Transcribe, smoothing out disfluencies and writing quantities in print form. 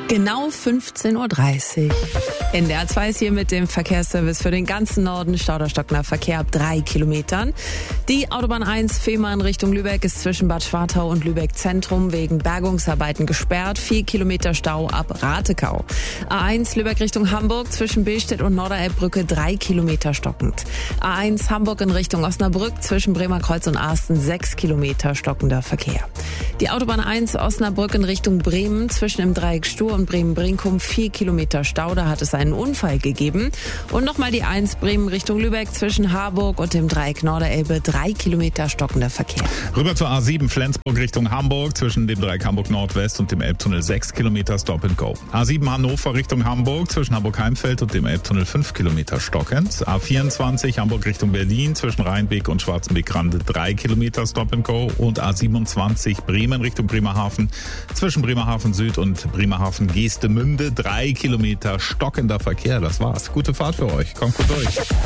Genau 15.30 Uhr. NDR 2 ist hier mit dem Verkehrsservice für den ganzen Norden. Stauder-Stockner Verkehr ab 3 Kilometern. Die Autobahn 1 Fehmarn Richtung Lübeck ist zwischen Bad Schwartau und Lübeck Zentrum wegen Bergungsarbeiten gesperrt. 4 Kilometer Stau ab Ratekau. A1 Lübeck Richtung Hamburg zwischen Billstedt und Norderelbbrücke 3 Kilometer stockend. A1 Hamburg in Richtung Osnabrück zwischen Bremerkreuz und Asten 6 Kilometer stockender Verkehr. Die Autobahn 1 Osnabrück in Richtung Bremen zwischen im Dreieck Stur und Bremen-Brinkum 4 Kilometer Stau, da hat es einen Unfall gegeben. Und nochmal die 1 Bremen Richtung Lübeck zwischen Harburg und dem Dreieck Norderelbe 3 Kilometer stockender Verkehr. Rüber zur A7 Flensburg Richtung Hamburg zwischen dem Dreieck Hamburg Nordwest und dem Elbtunnel 6 Kilometer Stop and Go. A7 Hannover Richtung Hamburg zwischen Hamburg-Heimfeld und dem Elbtunnel 5 Kilometer stockend. A24 Hamburg Richtung Berlin zwischen Rheinbeek und Schwarzenbeek-Rande 3 Kilometer Stop and Go und A27 Bremen Richtung Bremerhaven zwischen Bremerhaven Süd und Bremerhaven Geestemünde 3 Kilometer stockender Verkehr. Das war's. Gute Fahrt für euch. Kommt gut durch.